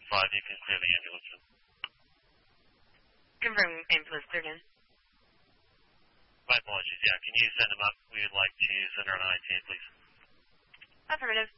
you can clear the ambulance. Confirm ambulance cleared in. My apologies. Yeah, can you send them up? We would like to send her an ITA, please. Affirmative.